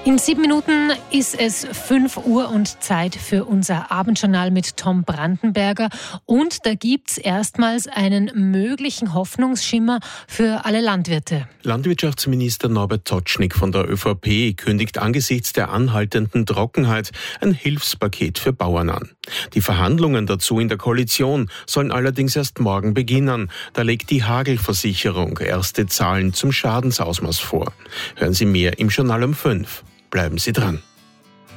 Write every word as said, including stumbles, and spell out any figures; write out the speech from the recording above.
In sieben Minuten ist es fünf Uhr und Zeit für unser Abendjournal mit Tom Brandenberger. Und da gibt's erstmals einen möglichen Hoffnungsschimmer für alle Landwirte. Landwirtschaftsminister Norbert Totschnig von der ÖVP kündigt angesichts der anhaltenden Trockenheit ein Hilfspaket für Bauern an. Die Verhandlungen dazu in der Koalition sollen allerdings erst morgen beginnen. Da legt die Hagelversicherung erste Zahlen zum Schadensausmaß vor. Hören Sie mehr im Journal um fünf. Bleiben Sie dran.